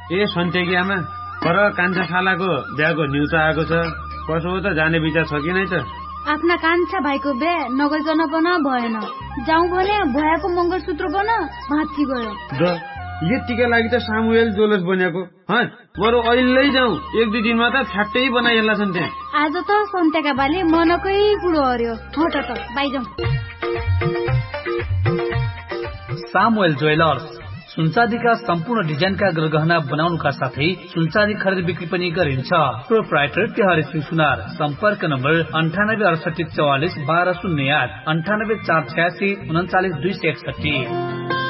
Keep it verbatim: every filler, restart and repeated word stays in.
ए सन्तेकी आमा, पर कान्छा शालाको बिहाको न्युज आएको छ। कसो हो त, जाने विचार छ कि नै त? आफ्ना कान्छा भाइको बिहे नगरिकन पनि भएन। जाउँ भने भयाको मङ्गलसूत्र बन भाँच्ची गयो। द यतिका लागि त सामुएल जोलस बनेको। बरु अहिले जाउँ, एक दुई दिनमा त छ्याट्टै बनाइहाल्ला छन् त्यहाँ। आज त सन्तेका बाले मनकै कुरो हर्यो। हट त बाइ जाउँ। सामुएल ज्वेलर्स सुनचाँदीका सम्पूर्ण डिजाइनका गहना बनाउनुका साथै सुनचाँदी खरिद बिक्री पनि गरिन्छ। प्रोप्राइटर तिहारी सिंह सुनार। सम्पर्क नम्बर अन्ठानब्बे अडसठी चौवालिस बाह्र शून्य आठ अन्ठानब्बे चार छयासी उन्चालिस दुई सय एकसठी।